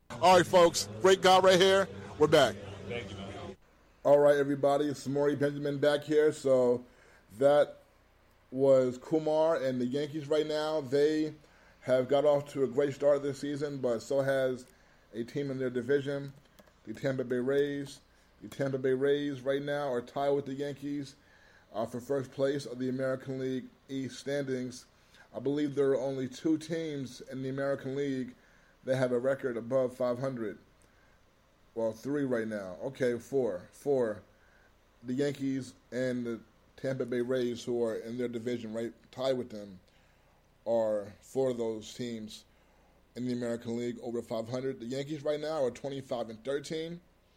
All right, folks. Great guy right here. We're back. Thank you, man. All right, everybody. It's Samori Benjamin back here. So that was Kumar and the Yankees right now. They have got off to a great start this season, but so has a team in their division, the Tampa Bay Rays. The Tampa Bay Rays right now are tied with the Yankees for first place of the American League East standings. I believe there are only two teams in the American League that have a record above 500. Well, three right now. Okay, four. The Yankees and the Tampa Bay Rays, who are in their division, right, tied with them, are four of those teams in the American League over 500. The Yankees right now are 25-13.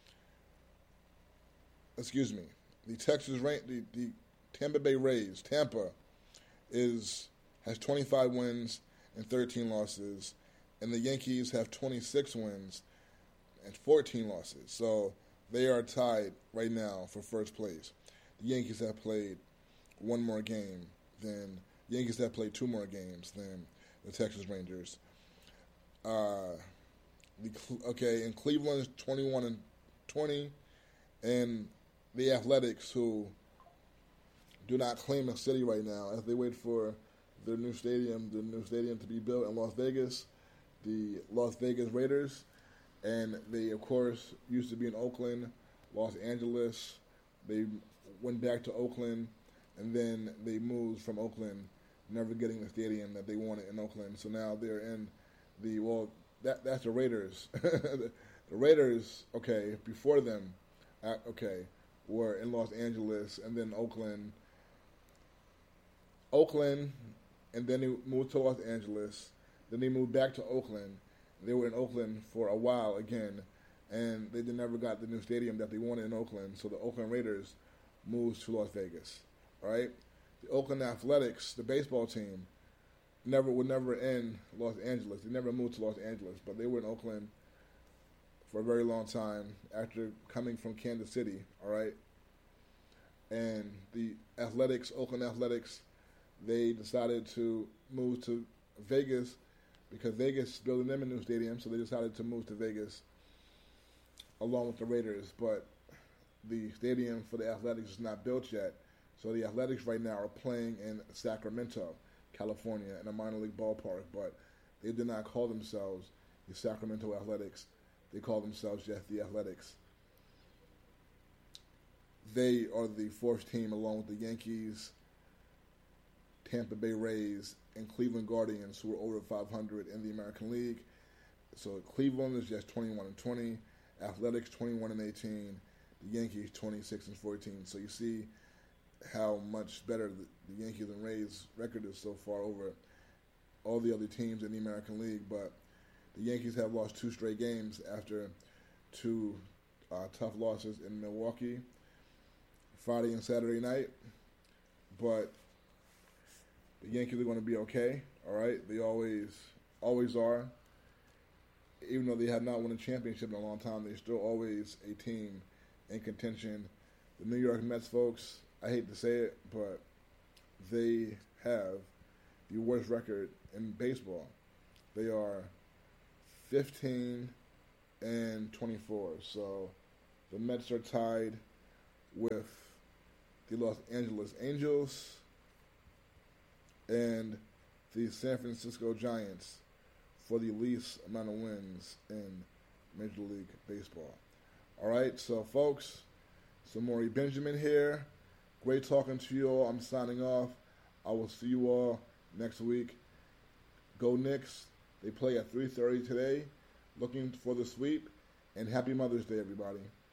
Excuse me. The Tampa Bay Rays, Tampa, has 25 wins and 13 losses, and the Yankees have 26 wins and 14 losses. So they are tied right now for first place. The Yankees have played one more game than Yankees have played two more games than the Texas Rangers. And Cleveland is 21-20, and the Athletics, who do not claim a city right now as they wait for the new stadium to be built in Las Vegas, the Las Vegas Raiders, and they, of course, used to be in Oakland, Los Angeles. They went back to Oakland, and then they moved from Oakland, never getting the stadium that they wanted in Oakland. So now they're in that's the Raiders. The Raiders, before them, were in Los Angeles, and then Oakland, and then they moved to Los Angeles. Then they moved back to Oakland. They were in Oakland for a while again, and they never got the new stadium that they wanted in Oakland. So the Oakland Raiders moved to Las Vegas. All right, the Oakland Athletics, the baseball team, were never in Los Angeles. They never moved to Los Angeles, but they were in Oakland for a very long time after coming from Kansas City. All right, and the Oakland Athletics, they decided to move to Vegas because Vegas is building them a new stadium, so they decided to move to Vegas along with the Raiders. But the stadium for the Athletics is not built yet, so the Athletics right now are playing in Sacramento, California, in a minor league ballpark, but they did not call themselves the Sacramento Athletics. They call themselves just the Athletics. They are the fourth team along with the Yankees, Tampa Bay Rays, and Cleveland Guardians, who are over 500 in the American League. So Cleveland is just 21-20, Athletics 21-18, the Yankees 26-14. So you see how much better the Yankees and Rays record is so far over all the other teams in the American League. But the Yankees have lost two straight games after two tough losses in Milwaukee, Friday and Saturday night. But the Yankees are going to be okay, all right? They always are. Even though they have not won a championship in a long time, they're still always a team in contention. The New York Mets, folks, I hate to say it, but they have the worst record in baseball. They are 15-24. So the Mets are tied with the Los Angeles Angels and the San Francisco Giants for the least amount of wins in Major League Baseball. All right, so folks, Samori Benjamin here. Great talking to you all. I'm signing off. I will see you all next week. Go Knicks. They play at 3:30 today. Looking for the sweep. And happy Mother's Day, everybody.